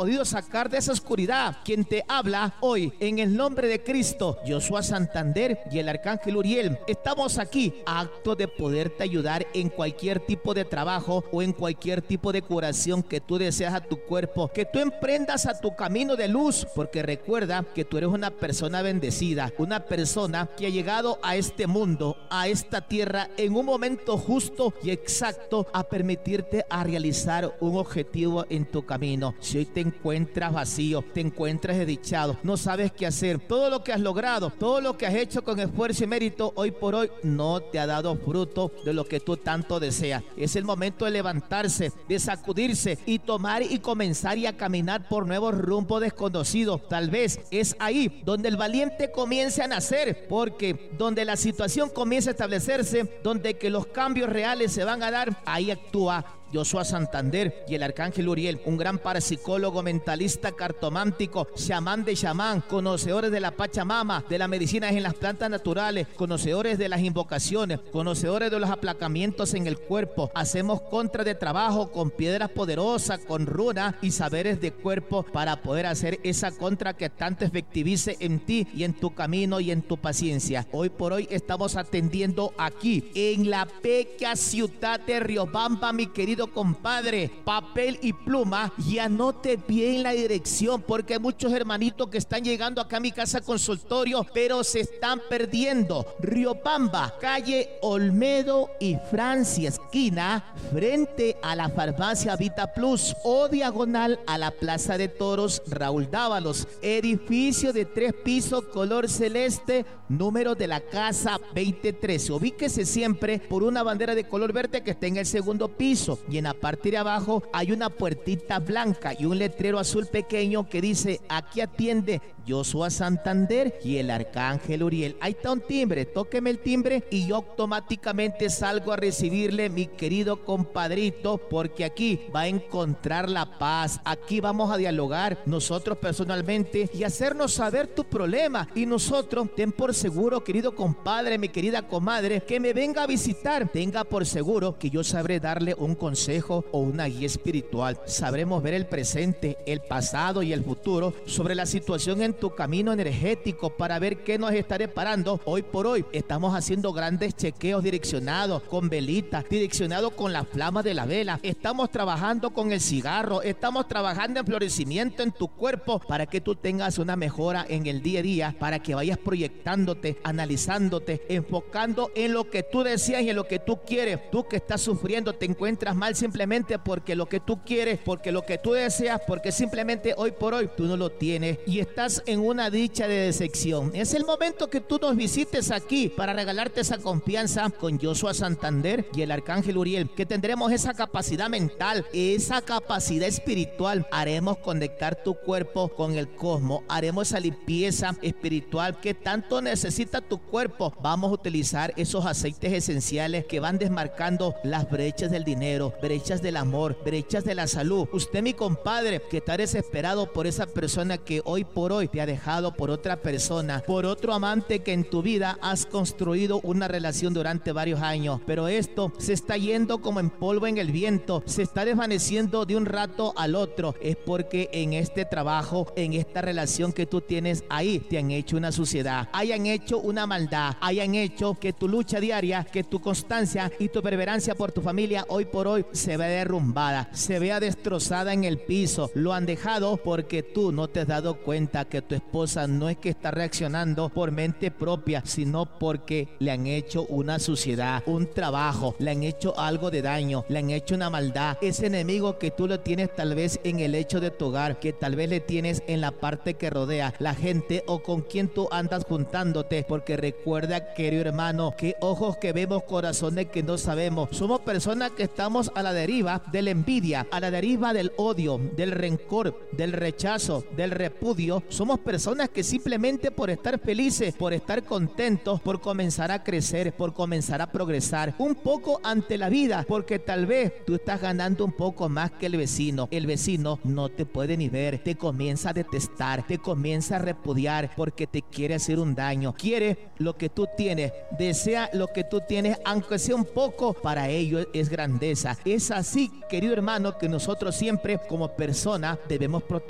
podido sacar de esa oscuridad. Quien te habla hoy, en el nombre de Cristo, Joshua Santander y el Arcángel Uriel, estamos aquí, acto de poderte ayudar en cualquier tipo de trabajo o en cualquier tipo de curación que tú deseas a tu cuerpo, que tú emprendas a tu camino de luz, porque recuerda que tú eres una persona bendecida, una persona que ha llegado a este mundo, a esta tierra, en un momento justo y exacto a permitirte a realizar un objetivo en tu camino. Si hoy te encuentras vacío, te encuentras desdichado, no sabes qué hacer, todo lo que has logrado, todo lo que has hecho con esfuerzo y mérito, hoy por hoy no te ha dado fruto de lo que tú tanto deseas. Es el momento de levantarse, de sacudirse y tomar y comenzar y a caminar por nuevos rumbos desconocidos. Tal vez es ahí donde el valiente comience a nacer, porque donde la situación comienza a establecerse, donde que los cambios reales se van a dar, ahí actúa Joshua Santander y el Arcángel Uriel, un gran parapsicólogo, mentalista, cartomántico, chamán de chamán, conocedores de la Pachamama, de las medicinas en las plantas naturales, conocedores de las invocaciones, conocedores de los aplacamientos en el cuerpo. Hacemos contra de trabajo con piedras poderosas, con runas y saberes de cuerpo para poder hacer esa contra que tanto efectivice en ti y en tu camino y en tu paciencia. Hoy por hoy estamos atendiendo aquí en la pequeña ciudad de Riobamba, mi querido compadre, papel y pluma y anote bien la dirección, porque hay muchos hermanitos que están llegando acá a mi casa consultorio, pero se están perdiendo. Riobamba, calle Olmedo y Francia, esquina, frente a la farmacia Vita Plus o diagonal a la Plaza de Toros Raúl Dávalos, edificio de 3 pisos, color celeste, número de la casa 2013. Ubíquese siempre por una bandera de color verde que está en el segundo piso. Y en la parte de abajo hay una puertita blanca y un letrero azul pequeño que dice: aquí atiende Joshua Santander y el Arcángel Uriel. Ahí está un timbre, tóqueme el timbre y yo automáticamente salgo a recibirle, mi querido compadrito, porque aquí va a encontrar la paz. Aquí vamos a dialogar nosotros personalmente y hacernos saber tu problema. Y nosotros, ten por seguro, querido compadre, mi querida comadre, que me venga a visitar, tenga por seguro que yo sabré darle un consejo o una guía espiritual. Sabremos ver el presente, el pasado y el futuro sobre la situación en tu camino energético para ver qué nos está deparando. Hoy por hoy estamos haciendo grandes chequeos direccionados con velitas, direccionados con la flama de la vela. Estamos trabajando con el cigarro, estamos trabajando en florecimiento en tu cuerpo para que tú tengas una mejora en el día a día, para que vayas proyectándote, analizándote, enfocando en lo que tú deseas y en lo que tú quieres. Tú que estás sufriendo, te encuentras mal simplemente porque lo que tú quieres, porque lo que tú deseas, porque simplemente hoy por hoy tú no lo tienes y estás en una dicha de decepción. Es el momento que tú nos visites aquí para regalarte esa confianza con Joshua Santander y el Arcángel Uriel, que tendremos esa capacidad mental, esa capacidad espiritual. Haremos conectar tu cuerpo con el cosmos, haremos esa limpieza espiritual que tanto necesita tu cuerpo. Vamos a utilizar esos aceites esenciales que van desmarcando las brechas del dinero, brechas del amor, brechas de la salud. Usted, mi compadre, que está desesperado por esa persona que hoy por hoy te ha dejado por otra persona, por otro amante que en tu vida has construido una relación durante varios años, pero esto se está yendo como en polvo en el viento, se está desvaneciendo de un rato al otro. Es porque en este trabajo, en esta relación que tú tienes ahí, te han hecho una suciedad, hayan hecho una maldad, hayan hecho que tu lucha diaria, que tu constancia y tu perseverancia por tu familia hoy por hoy se vea derrumbada, se vea destrozada en el piso. Lo han dejado porque tú no te has dado cuenta que tu esposa no es que está reaccionando por mente propia, sino porque le han hecho una suciedad, un trabajo, le han hecho algo de daño, le han hecho una maldad. Ese enemigo que tú lo tienes tal vez en el hecho de tu hogar, que tal vez le tienes en la parte que rodea la gente o con quien tú andas juntándote, porque recuerda, querido hermano, que ojos que vemos, corazones que no sabemos. Somos personas que estamos a la deriva de la envidia, a la deriva del odio, del rencor, del rechazo, del repudio. Somos personas que simplemente por estar felices, por estar contentos, por comenzar a crecer, por comenzar a progresar un poco ante la vida, porque tal vez tú estás ganando un poco más que el vecino. El vecino no te puede ni ver, te comienza a detestar, te comienza a repudiar porque te quiere hacer un daño, quiere lo que tú tienes, desea lo que tú tienes, aunque sea un poco. Para ello es grandeza. Es así, querido hermano, que nosotros siempre como personas debemos proteger